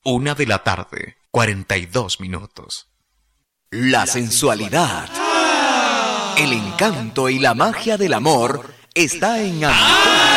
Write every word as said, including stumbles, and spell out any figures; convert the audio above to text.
Una de la tarde, cuarenta y dos minutos. La sensualidad, el encanto y la magia del amor está en Antojo